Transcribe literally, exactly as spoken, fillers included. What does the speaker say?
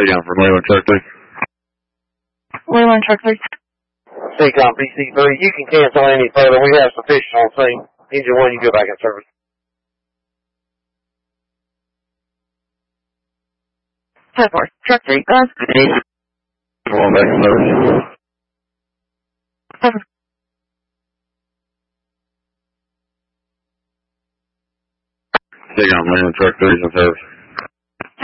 Take down for Leyland Truck three. Leyland Truck three. Seacom P C three, you can cancel any further. We have sufficient on scene. Engine one, you go back in service. ten four. Truck three, go. Going back in service. Seven. Take down Leyland Truck three in service.